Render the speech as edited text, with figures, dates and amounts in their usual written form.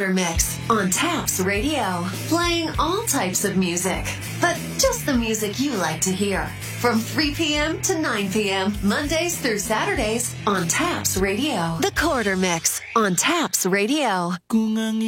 Quarter Mix on Taps Radio. Playing all types of music, but just the music you like to hear. From 3 p.m. to 9 p.m., Mondays through Saturdays on Taps Radio. The Quarter Mix on Taps Radio. Kung ang